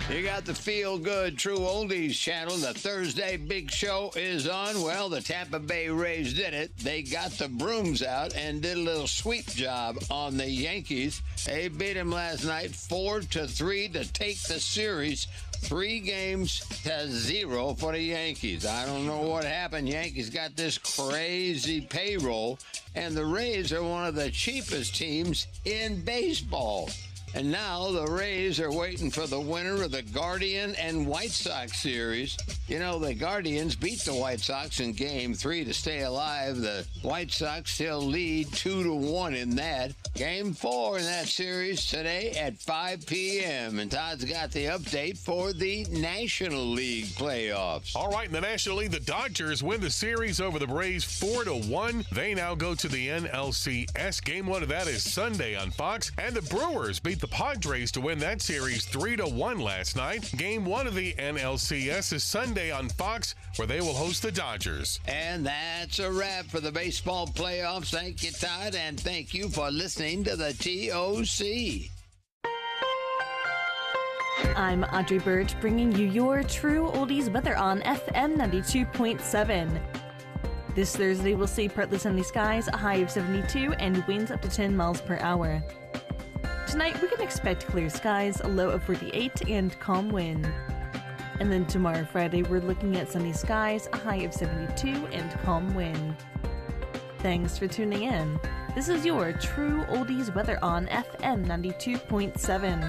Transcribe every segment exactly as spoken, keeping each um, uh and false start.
You got the Feel Good True Oldies channel. The Thursday Big Show is on. Well, the Tampa Bay Rays did it. They got the brooms out and did a little sweep job on the Yankees. They beat them last night four to three to take the series. Three games to zero for the Yankees. I don't know what happened. Yankees got this crazy payroll, and the Rays are one of the cheapest teams in baseball. And now the Rays are waiting for the winner of the Guardian and White Sox series. You know, the Guardians beat the White Sox in game three to stay alive. The White Sox still lead two to one in that. Game four in that series today at five p.m. And Todd's got the update for the National League playoffs. All right, in the National League, the Dodgers win the series over the Braves four to one. They now go to the N L C S. Game one of that is Sunday on Fox. And the Brewers beat the Padres to win that series three to one last night. Game one of the N L C S is Sunday on Fox, where they will host the Dodgers. And that's a wrap for the baseball playoffs. Thank you, Todd, and thank you for listening to the T O C. I'm Audrey Birch, bringing you your True Oldies weather on F M ninety-two point seven. This Thursday, we'll see partly sunny skies, a high of seventy-two, and winds up to ten miles per hour. Tonight, we can expect clear skies, a low of forty-eight, and calm wind. And then tomorrow, Friday, we're looking at sunny skies, a high of seventy-two, and calm wind. Thanks for tuning in. This is your True Oldies weather on F M ninety-two point seven.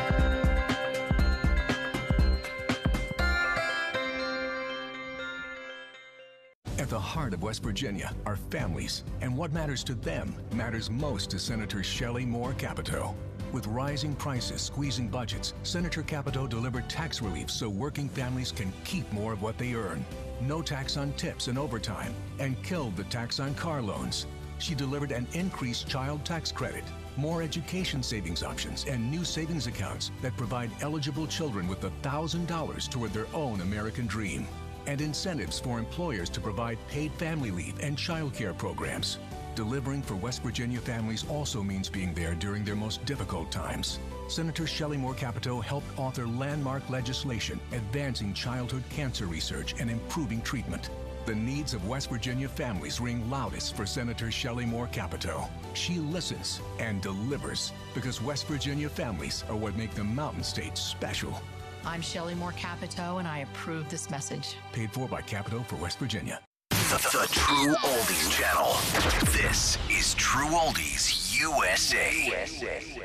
At the heart of West Virginia are families, and what matters to them matters most to Senator Shelley Moore Capito. With rising prices squeezing budgets, Senator Capito delivered tax relief so working families can keep more of what they earn. No tax on tips and overtime, and killed the tax on car loans. She delivered an increased child tax credit, more education savings options, and new savings accounts that provide eligible children with one thousand dollars toward their own American dream, and incentives for employers to provide paid family leave and child care programs. Delivering for West Virginia families also means being there during their most difficult times. Senator Shelley Moore Capito helped author landmark legislation advancing childhood cancer research and improving treatment. The needs of West Virginia families ring loudest for Senator Shelley Moore Capito. She listens and delivers because West Virginia families are what make the Mountain State special. I'm Shelley Moore Capito, and I approve this message. Paid for by Capito for West Virginia. The, the True Oldies Channel. This is True Oldies U S A. U S A.